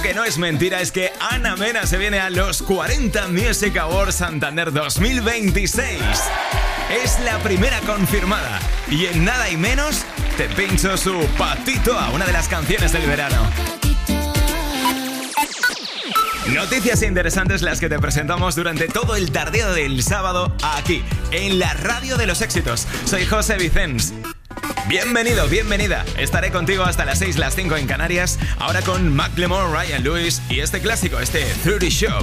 Que no es mentira, es que Ana Mena se viene a los 40 Music Awards Santander 2026. Es la primera confirmada y en nada y menos te pincho su Patito a una de las canciones del verano. Noticias interesantes las que te presentamos durante todo el tardeo del sábado aquí, en la radio de los éxitos. Soy José Vicens. Bienvenido, bienvenida. Estaré contigo hasta las 6, las 5 en Canarias. Ahora con Macklemore, Ryan Lewis y este clásico, este 30 Show.